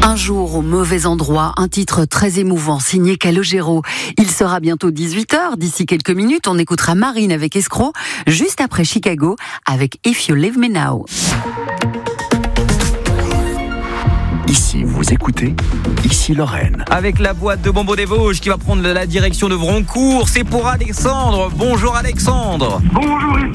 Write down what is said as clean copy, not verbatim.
Un jour au mauvais endroit, un titre très émouvant signé Calogero. Il sera bientôt 18h, d'ici quelques minutes on écoutera Marine avec Escroc, juste après Chicago avec If You Leave Me Now. Ici, vous écoutez, ici Lorraine. Avec la boîte de bonbons des Vosges qui va prendre la direction de Vroncourt, c'est pour Alexandre. Bonjour Alexandre. Bonjour.